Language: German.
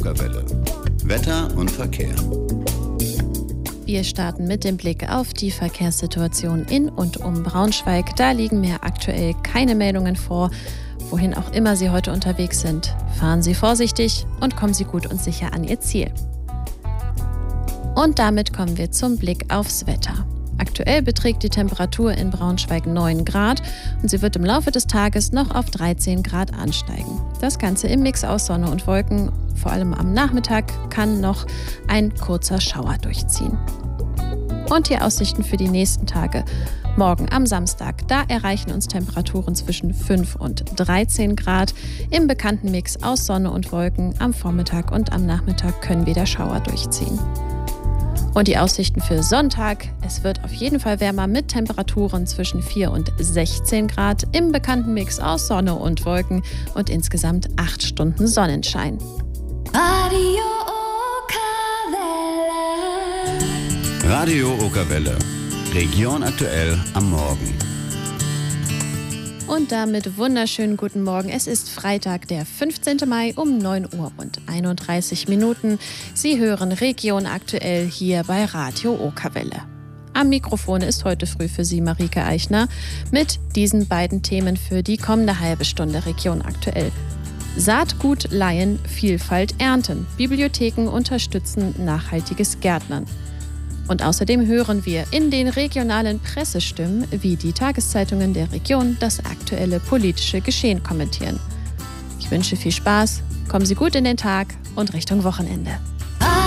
Okerwelle. Wetter und Verkehr. Wir starten mit dem Blick auf die Verkehrssituation in und um Braunschweig. Da liegen mir aktuell keine Meldungen vor. Wohin auch immer Sie heute unterwegs sind, fahren Sie vorsichtig und kommen Sie gut und sicher an Ihr Ziel. Und damit kommen wir zum Blick aufs Wetter. Aktuell beträgt die Temperatur in Braunschweig 9 Grad und sie wird im Laufe des Tages noch auf 13 Grad ansteigen. Das Ganze im Mix aus Sonne und Wolken. Vor allem am Nachmittag kann noch ein kurzer Schauer durchziehen. Und die Aussichten für die nächsten Tage. Morgen am Samstag, da erreichen uns Temperaturen zwischen 5 und 13 Grad. Im bekannten Mix aus Sonne und Wolken. Am Vormittag und am Nachmittag können wieder Schauer durchziehen. Und die Aussichten für Sonntag: Es wird auf jeden Fall wärmer mit Temperaturen zwischen 4 und 16 Grad im bekannten Mix aus Sonne und Wolken und insgesamt 8 Stunden Sonnenschein. Radio Okerwelle. Radio Okerwelle. Region aktuell am Morgen. Und damit wunderschönen guten Morgen. Es ist Freitag, der 15. Mai um 9 Uhr und 31 Minuten. Sie hören Region aktuell hier bei Radio Okerwelle. Am Mikrofon ist heute früh für Sie Marike Eichner mit diesen beiden Themen für die kommende halbe Stunde Region aktuell. Saatgut leihen, Vielfalt ernten. Bibliotheken unterstützen nachhaltiges Gärtnern. Und außerdem hören wir in den regionalen Pressestimmen, wie die Tageszeitungen der Region das aktuelle politische Geschehen kommentieren. Ich wünsche viel Spaß, kommen Sie gut in den Tag und Richtung Wochenende.